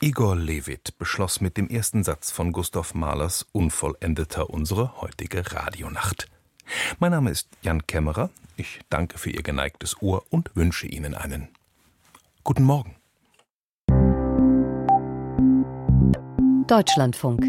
Igor Levit beschloss mit dem ersten Satz von Gustav Mahlers Unvollendeter unsere heutige Radionacht. Mein Name ist Jan Kämmerer. Ich danke für Ihr geneigtes Ohr und wünsche Ihnen einen guten Morgen. Deutschlandfunk.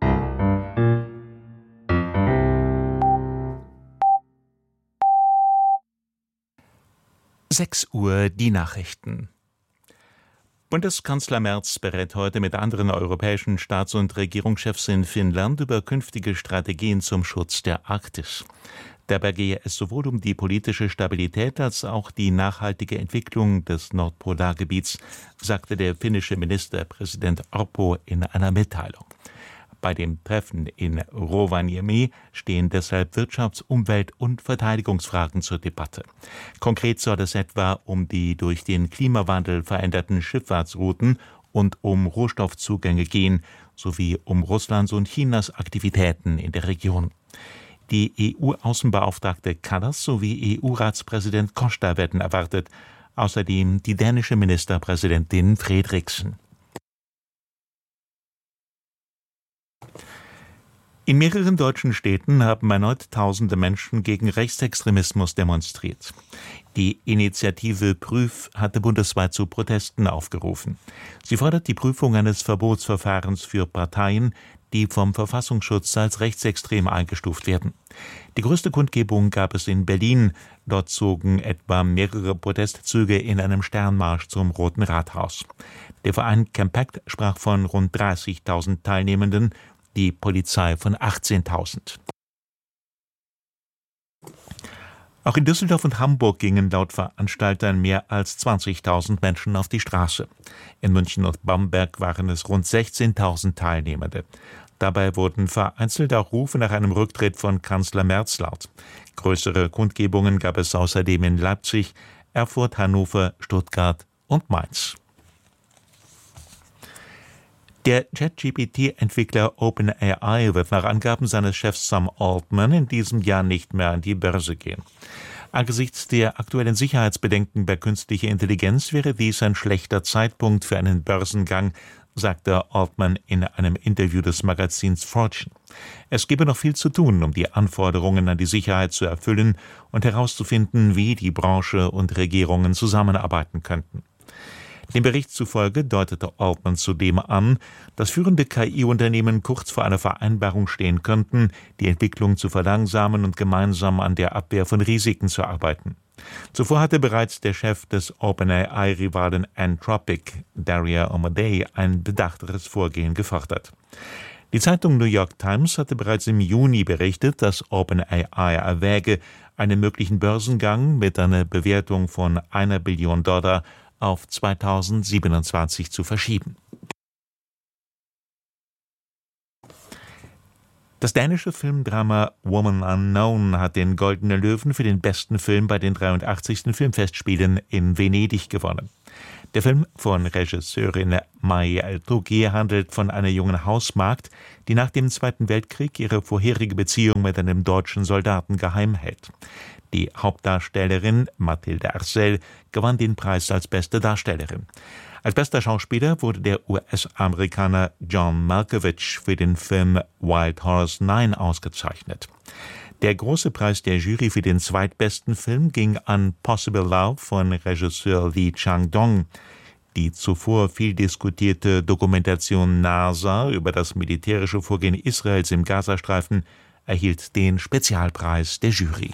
Uhr die Nachrichten. Bundeskanzler Merz berät heute mit anderen europäischen Staats- und Regierungschefs in Finnland über künftige Strategien zum Schutz der Arktis. Dabei gehe es sowohl um die politische Stabilität als auch die nachhaltige Entwicklung des Nordpolargebiets, sagte der finnische Ministerpräsident Orpo in einer Mitteilung. Bei dem Treffen in Rovaniemi stehen deshalb Wirtschafts-, Umwelt- und Verteidigungsfragen zur Debatte. Konkret soll es etwa um die durch den Klimawandel veränderten Schifffahrtsrouten und um Rohstoffzugänge gehen, sowie um Russlands und Chinas Aktivitäten in der Region. Die EU-Außenbeauftragte Kallas sowie EU-Ratspräsident Costa werden erwartet, außerdem die dänische Ministerpräsidentin Frederiksen. In mehreren deutschen Städten haben erneut tausende Menschen gegen Rechtsextremismus demonstriert. Die Initiative Prüf hatte bundesweit zu Protesten aufgerufen. Sie fordert die Prüfung eines Verbotsverfahrens für Parteien, die vom Verfassungsschutz als rechtsextrem eingestuft werden. Die größte Kundgebung gab es in Berlin. Dort zogen etwa mehrere Protestzüge in einem Sternmarsch zum Roten Rathaus. Der Verein Campact sprach von rund 30.000 Teilnehmenden, die Polizei von 18.000. Auch in Düsseldorf und Hamburg gingen laut Veranstaltern mehr als 20.000 Menschen auf die Straße. In München und Bamberg waren es rund 16.000 Teilnehmende. Dabei wurden vereinzelt auch Rufe nach einem Rücktritt von Kanzler Merz laut. Größere Kundgebungen gab es außerdem in Leipzig, Erfurt, Hannover, Stuttgart und Mainz. Der ChatGPT-Entwickler OpenAI wird nach Angaben seines Chefs Sam Altman in diesem Jahr nicht mehr an die Börse gehen. Angesichts der aktuellen Sicherheitsbedenken bei künstlicher Intelligenz wäre dies ein schlechter Zeitpunkt für einen Börsengang, sagte Altman in einem Interview des Magazins Fortune. Es gebe noch viel zu tun, um die Anforderungen an die Sicherheit zu erfüllen und herauszufinden, wie die Branche und Regierungen zusammenarbeiten könnten. Dem Bericht zufolge deutete Altman zudem an, dass führende KI-Unternehmen kurz vor einer Vereinbarung stehen könnten, die Entwicklung zu verlangsamen und gemeinsam an der Abwehr von Risiken zu arbeiten. Zuvor hatte bereits der Chef des OpenAI-Rivalen Anthropic, Daria Amodei, ein bedachteres Vorgehen gefordert. Die Zeitung New York Times hatte bereits im Juni berichtet, dass OpenAI erwäge, einen möglichen Börsengang mit einer Bewertung von $1 Billion auf 2027 zu verschieben. Das dänische Filmdrama Woman Unknown hat den Goldenen Löwen für den besten Film bei den 83. Filmfestspielen in Venedig gewonnen. Der Film von Regisseurin Mai Eltogi handelt von einer jungen Hausmagd, die nach dem Zweiten Weltkrieg ihre vorherige Beziehung mit einem deutschen Soldaten geheim hält. Die Hauptdarstellerin Mathilde Arcel gewann den Preis als beste Darstellerin. Als bester Schauspieler wurde der US-Amerikaner John Malkovich für den Film Wild Horse 9 ausgezeichnet. Der große Preis der Jury für den zweitbesten Film ging an Possible Love von Regisseur Lee Chang-dong. Die zuvor viel diskutierte Dokumentation NASA über das militärische Vorgehen Israels im Gazastreifen erhielt den Spezialpreis der Jury.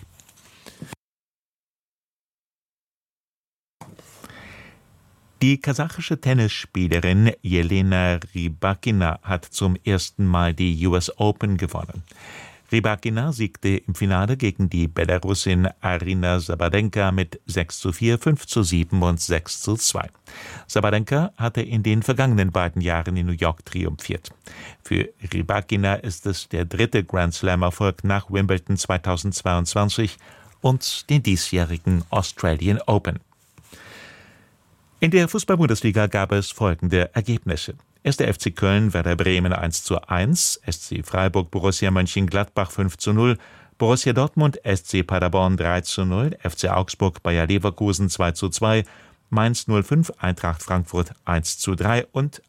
Die kasachische Tennisspielerin Jelena Rybakina hat zum ersten Mal die US Open gewonnen. Rybakina siegte im Finale gegen die Belarusin Arina Sabalenka mit 6:4, 5:7 und 6:2. Sabalenka hatte in den vergangenen beiden Jahren in New York triumphiert. Für Rybakina ist es der dritte Grand Slam-Erfolg nach Wimbledon 2022 und den diesjährigen Australian Open. In der Fußball-Bundesliga gab es folgende Ergebnisse. 1. FC Köln, Werder Bremen 1:1, SC Freiburg, Borussia Mönchengladbach 5:0, Borussia Dortmund, SC Paderborn 3:0, FC Augsburg, Bayer Leverkusen 2:2, Mainz 05, Eintracht Frankfurt 1:3 und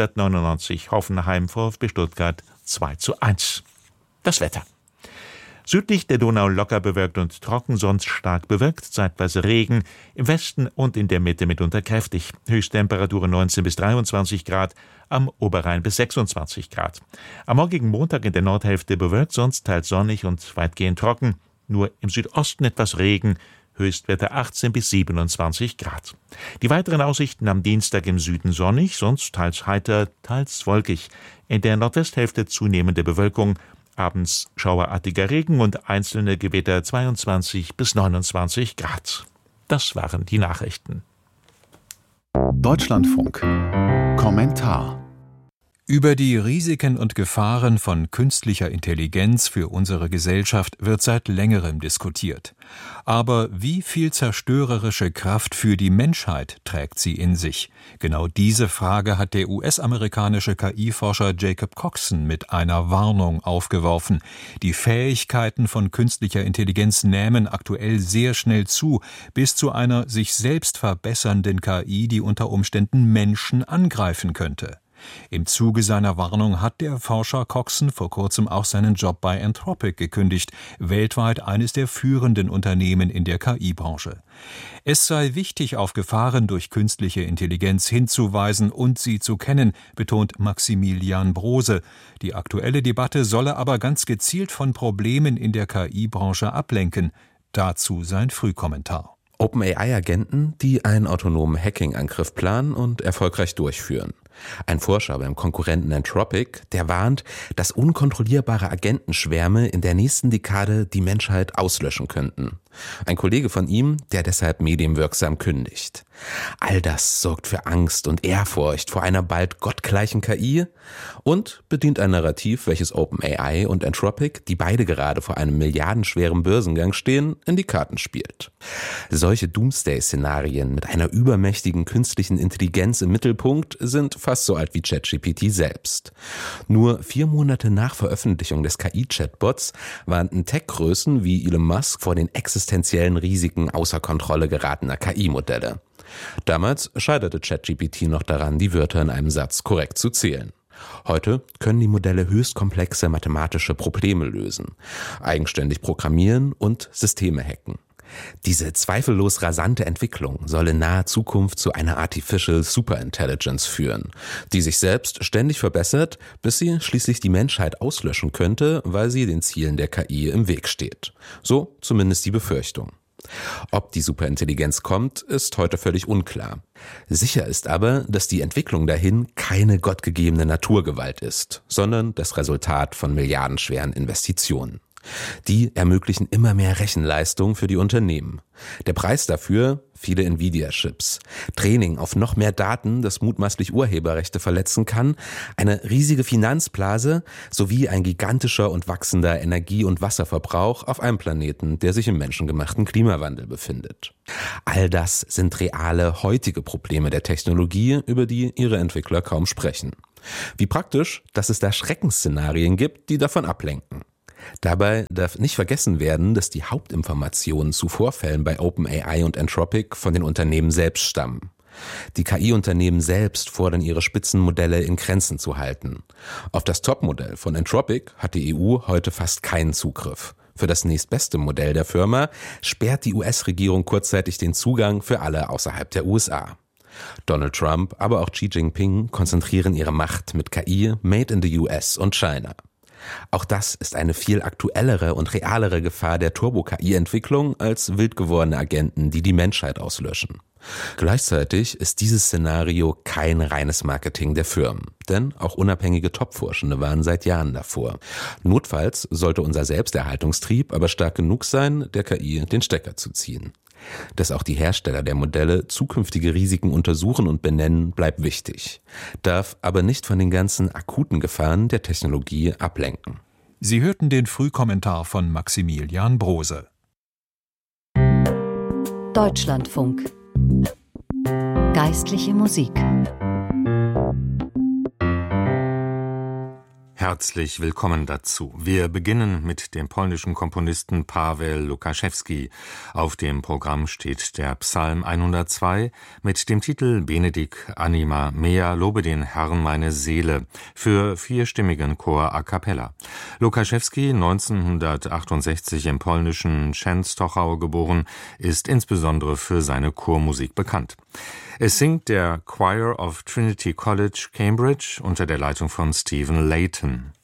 1899 Hoffenheim VfB Stuttgart 2:1. Das Wetter. Südlich der Donau locker bewölkt und trocken, sonst stark bewölkt, zeitweise Regen, im Westen und in der Mitte mitunter kräftig. Höchsttemperatur 19 bis 23 Grad, am Oberrhein bis 26 Grad. Am morgigen Montag in der Nordhälfte bewölkt, sonst teils sonnig und weitgehend trocken. Nur im Südosten etwas Regen, Höchstwerte 18 bis 27 Grad. Die weiteren Aussichten am Dienstag im Süden sonnig, sonst teils heiter, teils wolkig. In der Nordwesthälfte zunehmende Bewölkung, abends schauerartiger Regen und einzelne Gewitter 22 bis 29 Grad. Das waren die Nachrichten. Deutschlandfunk. Kommentar. Über die Risiken und Gefahren von künstlicher Intelligenz für unsere Gesellschaft wird seit längerem diskutiert. Aber wie viel zerstörerische Kraft für die Menschheit trägt sie in sich? Genau diese Frage hat der US-amerikanische KI-Forscher Jacob Coxon mit einer Warnung aufgeworfen. Die Fähigkeiten von künstlicher Intelligenz nehmen aktuell sehr schnell zu, bis zu einer sich selbst verbessernden KI, die unter Umständen Menschen angreifen könnte. Im Zuge seiner Warnung hat der Forscher Coxon vor kurzem auch seinen Job bei Anthropic gekündigt, weltweit eines der führenden Unternehmen in der KI-Branche. Es sei wichtig, auf Gefahren durch künstliche Intelligenz hinzuweisen und sie zu kennen, betont Maximilian Brose. Die aktuelle Debatte solle aber ganz gezielt von Problemen in der KI-Branche ablenken. Dazu sein Frühkommentar. OpenAI-Agenten, die einen autonomen Hacking-Angriff planen und erfolgreich durchführen. Ein Forscher beim Konkurrenten Anthropic, der warnt, dass unkontrollierbare Agentenschwärme in der nächsten Dekade die Menschheit auslöschen könnten. Ein Kollege von ihm, der deshalb medienwirksam kündigt. All das sorgt für Angst und Ehrfurcht vor einer bald gottgleichen KI und bedient ein Narrativ, welches OpenAI und Anthropic, die beide gerade vor einem milliardenschweren Börsengang stehen, in die Karten spielt. Solche Doomsday-Szenarien mit einer übermächtigen künstlichen Intelligenz im Mittelpunkt sind fast so alt wie ChatGPT selbst. Nur 4 Monate nach Veröffentlichung des KI-Chatbots warnten Tech-Größen wie Elon Musk vor den existenziellen Risiken außer Kontrolle geratener KI-Modelle. Damals scheiterte ChatGPT noch daran, die Wörter in einem Satz korrekt zu zählen. Heute können die Modelle höchst komplexe mathematische Probleme lösen, eigenständig programmieren und Systeme hacken. Diese zweifellos rasante Entwicklung soll in naher Zukunft zu einer Artificial Superintelligence führen, die sich selbst ständig verbessert, bis sie schließlich die Menschheit auslöschen könnte, weil sie den Zielen der KI im Weg steht. So zumindest die Befürchtung. Ob die Superintelligenz kommt, ist heute völlig unklar. Sicher ist aber, dass die Entwicklung dahin keine gottgegebene Naturgewalt ist, sondern das Resultat von milliardenschweren Investitionen. Die ermöglichen immer mehr Rechenleistung für die Unternehmen. Der Preis dafür? Viele Nvidia-Chips. Training auf noch mehr Daten, das mutmaßlich Urheberrechte verletzen kann, eine riesige Finanzblase sowie ein gigantischer und wachsender Energie- und Wasserverbrauch auf einem Planeten, der sich im menschengemachten Klimawandel befindet. All das sind reale, heutige Probleme der Technologie, über die ihre Entwickler kaum sprechen. Wie praktisch, dass es da Schreckensszenarien gibt, die davon ablenken. Dabei darf nicht vergessen werden, dass die Hauptinformationen zu Vorfällen bei OpenAI und Anthropic von den Unternehmen selbst stammen. Die KI-Unternehmen selbst fordern ihre Spitzenmodelle in Grenzen zu halten. Auf das Topmodell von Anthropic hat die EU heute fast keinen Zugriff. Für das nächstbeste Modell der Firma sperrt die US-Regierung kurzzeitig den Zugang für alle außerhalb der USA. Donald Trump, aber auch Xi Jinping konzentrieren ihre Macht mit KI made in the US und China. Auch das ist eine viel aktuellere und realere Gefahr der Turbo-KI-Entwicklung als wild gewordene Agenten, die die Menschheit auslöschen. Gleichzeitig ist dieses Szenario kein reines Marketing der Firmen, denn auch unabhängige Top-Forschende waren seit Jahren davor. Notfalls sollte unser Selbsterhaltungstrieb aber stark genug sein, der KI den Stecker zu ziehen. Dass auch die Hersteller der Modelle zukünftige Risiken untersuchen und benennen, bleibt wichtig, darf aber nicht von den ganzen akuten Gefahren der Technologie ablenken. Sie hörten den Frühkommentar von Maximilian Brose. Deutschlandfunk. Geistliche Musik. Herzlich willkommen dazu. Wir beginnen mit dem polnischen Komponisten Paweł Lukaszewski. Auf dem Programm steht der Psalm 102 mit dem Titel Benedic anima mea, lobe den Herrn meine Seele, für vierstimmigen Chor a cappella. Lukaszewski, 1968 im polnischen Częstochow geboren, ist insbesondere für seine Chormusik bekannt. Es singt der Choir of Trinity College, Cambridge, unter der Leitung von Stephen Layton.